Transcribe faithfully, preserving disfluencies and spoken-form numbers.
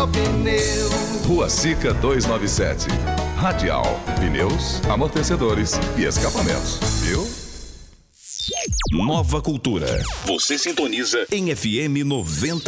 seu pneu. Rua Sica duzentos e noventa e sete. Radial, pneus, amortecedores e escapamentos. Viu? Nova Cultura. Você sintoniza em F M noventa.